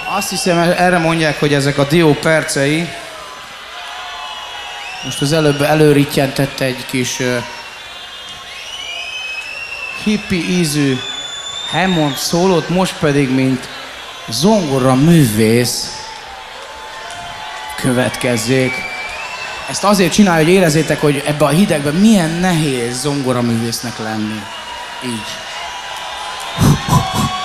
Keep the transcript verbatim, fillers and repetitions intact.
Azt hiszem, erre mondják, hogy ezek a dió percei. Most az előbb előrittyentette egy kis uh, hippi ízű Hammond szólót, most pedig, mint zongora művész következzék. Ezt azért csinálja, hogy érezzétek, hogy ebben a hidegben milyen nehéz zongora művésznek lenni. Így.